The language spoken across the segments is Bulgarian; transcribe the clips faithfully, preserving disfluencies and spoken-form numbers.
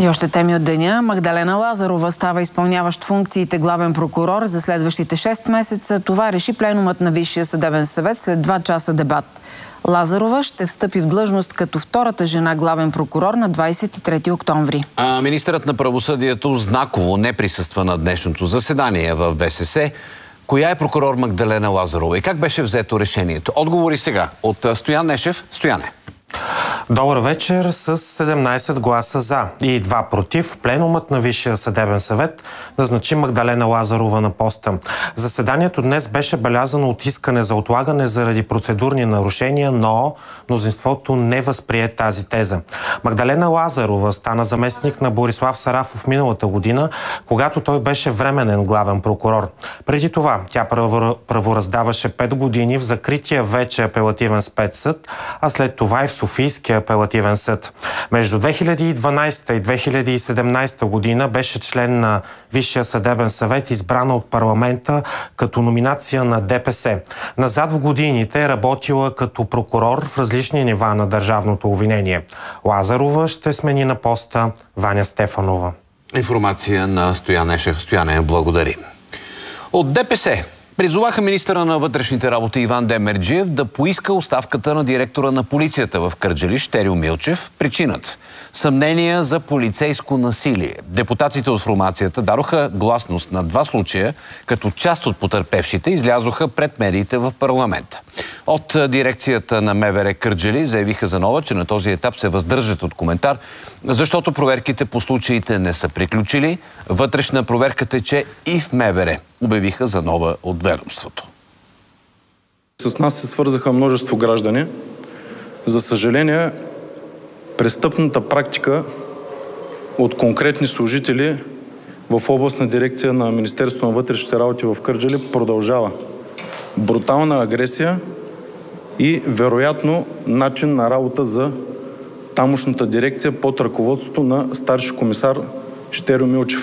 И още теми от деня. Магдалена Лазарова става изпълняващ функциите главен прокурор за следващите шест месеца. Това реши пленумът на Висшия съдебен съвет след два часа дебат. Лазарова ще встъпи в длъжност като втората жена главен прокурор на двадесет и трети октомври. А министърът на правосъдието знаково не присъства на днешното заседание в ВСС. Коя е прокурор Магдалена Лазарова и как беше взето решението? Отговори сега от Стоян Нешев. Стояне. Добър вечер. С седемнадесет гласа за и два против, пленумът на Висшия съдебен съвет назначи Магдалена Лазарова на поста. Заседанието днес беше белязано от искане за отлагане заради процедурни нарушения, но мнозинството не възприе тази теза. Магдалена Лазарова стана заместник на Борислав Сарафов миналата година, когато той беше временен главен прокурор. Преди това тя правораздаваше пет години в закрития вече апелативен спецсъд, а след това и в Софийския апелативен съд. Между две хиляди и дванадесета и две хиляди и седемнадесета година беше член на Висшия съдебен съвет, избрана от парламента като номинация на ДПС. Назад в годините е работила като прокурор в различни нива на държавното обвинение. Лазарова ще смени на поста Ваня Стефанова. Информация на Стоян Нешев. Стояне, благодари. От ДПС призоваха министъра на вътрешните работи Иван Демерджиев да поиска оставката на директора на полицията в Кърджали Щерьо Милчев. Причината – съмнения за полицейско насилие. Депутатите от формацията дадоха гласност на два случая, като част от потърпевшите излязоха пред медиите в парламента. От дирекцията на МВР Кърджали заявиха за нова, че на този етап се въздържат от коментар, защото проверките по случаите не са приключили. Вътрешна проверка тече и в МВР, обявиха за нова от ведомството. С нас се свързаха множество граждани. За съжаление, престъпната практика от конкретни служители в областна дирекция на Министерството на вътрешните работи в Кърджали продължава. Брутална агресия и вероятно начин на работа за тамошната дирекция под ръководството на старши комисар Щерьо Милчев.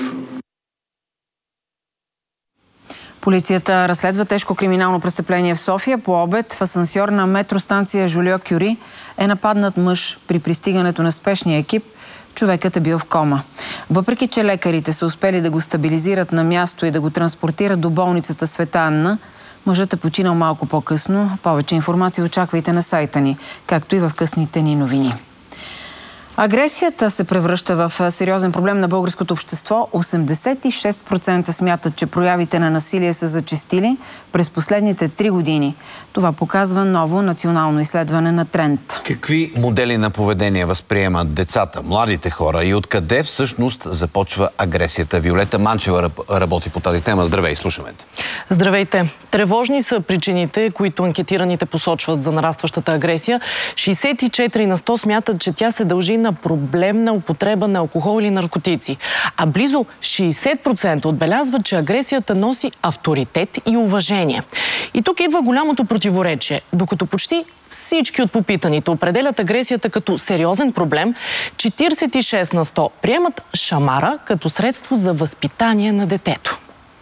Полицията разследва тежко криминално престъпление в София. По обед в асансьор на метростанция Жолио Кюри е нападнат мъж. При пристигането на спешния екип човекът е бил в кома. Въпреки че лекарите са успели да го стабилизират на място и да го транспортират до болницата Света Анна, мъжът е починал малко по-късно. Повече информация очаквайте на сайта ни, както и в късните ни новини. Агресията се превръща в сериозен проблем на българското общество. осемдесет и шест процента смятат, че проявите на насилие са зачестили през последните три години. Това показва ново национално изследване на Тренд. Какви модели на поведение възприемат децата, младите хора и откъде всъщност започва агресията? Виолета Манчева работи по тази тема. Здравей, слушаме те. Здравейте. Тревожни са причините, които анкетираните посочват за нарастващата агресия. шейсет и четири на сто смятат, че тя се дължи на проблемна употреба на алкохол или наркотици. А близо шейсет процента отбелязват, че агресията носи авторитет и уважение. И тук идва голямото противоречие. Докато почти всички от попитаните определят агресията като сериозен проблем, четиридесет и шест на сто приемат шамара като средство за възпитание на детето.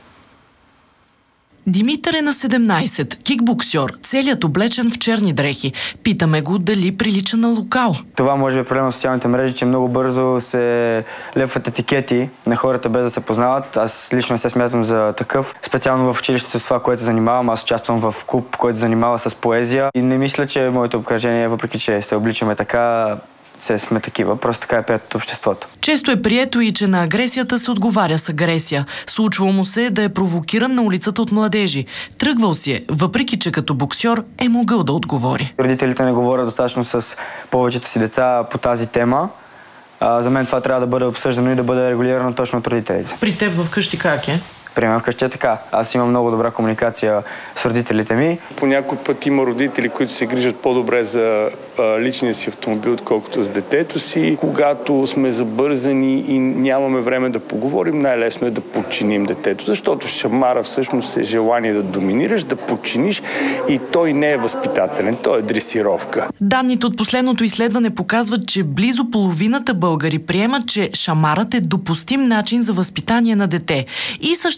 Димитър е на седемнадесет, кикбоксьор, целият облечен в черни дрехи. Питаме го дали прилича на локал. Това може би е проблем на социалните мрежи, че много бързо се лепват етикети на хората без да се познават. Аз лично се смятам за такъв. Специално в училището с това, което занимавам. Аз участвам в клуб, който занимава с поезия. И не мисля, че моето обкръжение, въпреки че се обличаме така, се сме такива. Просто така е прието от обществото. Често е прието и че на агресията се отговаря с агресия. Случвало му се да е провокиран на улицата от младежи. Тръгвал си е, въпреки че като боксьор е могъл да отговори. Родителите не говорят достатъчно с повечето си деца по тази тема. А, за мен това трябва да бъде обсъждано и да бъде регулирано точно от родителите. При теб вкъщи как е? Приемам вкъщи е така. Аз имам много добра комуникация с родителите ми. По някой път има родители, които се грижат по-добре за а, личния си автомобил, отколкото с детето си. Когато сме забързани и нямаме време да поговорим, най-лесно е да подчиним детето. Защото шамара всъщност е желание да доминираш, да подчиниш и той не е възпитателен, той е дресировка. Данните от последното изследване показват, че близо половината българи приемат, че шамарът е допустим начин за възпитание на дете. И също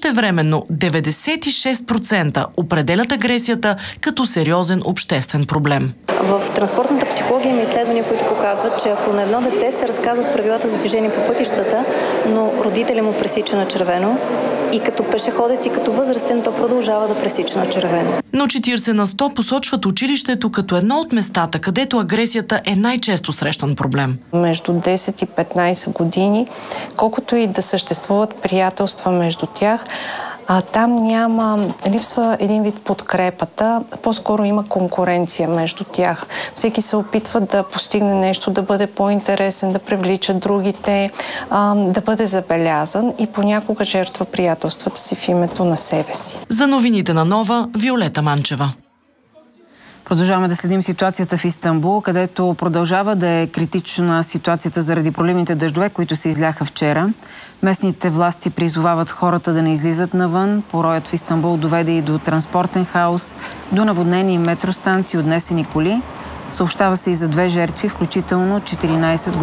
Същевременно деветдесет и шест процента определят агресията като сериозен обществен проблем. В транспортната психология има изследвания, които показват, че ако на едно дете се разказват правилата за движение по пътищата, но родителя му пресича на червено, и като пешеходец, и като възрастен, то продължава да пресича на червено. Но четиридесет на сто посочват училището като едно от местата, където агресията е най-често срещан проблем. Между десет и петнайсет години, колкото и да съществуват приятелства между тях, а там няма, липсва един вид подкрепата, по-скоро има конкуренция между тях. Всеки се опитва да постигне нещо, да бъде по-интересен, да привлича другите, а, да бъде забелязан и понякога жертва приятелствата си в името на себе си. За новините на Нова, Виолета Манчева. Продължаваме да следим ситуацията в Истанбул, където продължава да е критична ситуацията заради проливните дъждове, които се изляха вчера. Местните власти призовават хората да не излизат навън. Пороят в Истанбул доведе и до транспортен хаос, до наводнени метростанции, отнесени коли. Съобщава се и за две жертви, включително четиринайсет